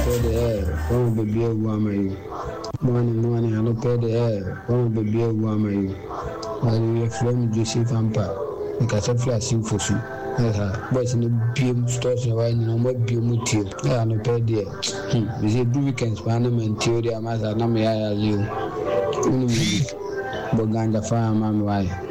pay the air, one baby a woman. Morning, I don't pay the air, one baby a woman. While we are from Juicy Vampire, because of flashing for you. Boys in the beam stores and wine, no more beam with you. I don't pay the air. Is it weekends, Panama theory? I'm as a Namaya, you. Boganda fireman, why?